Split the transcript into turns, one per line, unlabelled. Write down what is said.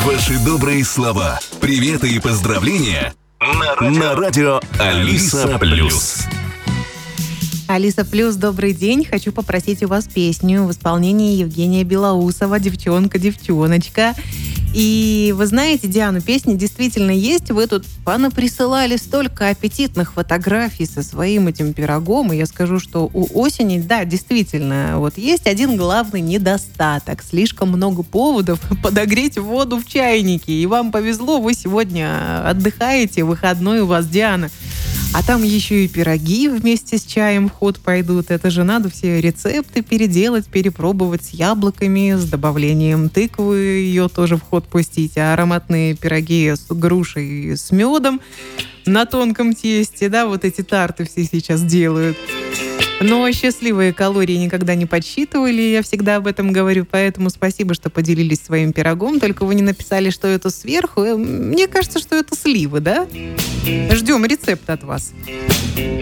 Ваши добрые слова, приветы и поздравления на радио Алиса Плюс.
Алиса Плюс, добрый день. Хочу попросить у вас песню в исполнении Евгения Белоусова «Девчонка, девчоночка». И вы знаете, Диана, песня действительно есть. Вы тут понаприсылали столько аппетитных фотографий со своим этим пирогом. И я скажу, что у Осени, да, действительно, вот есть один главный недостаток. Слишком много поводов подогреть воду в чайнике. И вам повезло, вы сегодня отдыхаете, выходной у вас, Диана. А там еще и пироги вместе с чаем в ход пойдут. Это же надо все рецепты переделать, перепробовать с яблоками, с добавлением тыквы ее тоже в ход пустить. А ароматные пироги с грушей, с медом на тонком тесте, да, вот эти тарты все сейчас делают. Но счастливые калории никогда не подсчитывали, я всегда об этом говорю, поэтому спасибо, что поделились своим пирогом, только вы не написали, что это сверху. Мне кажется, что это сливы, да? Ждем рецепт от вас.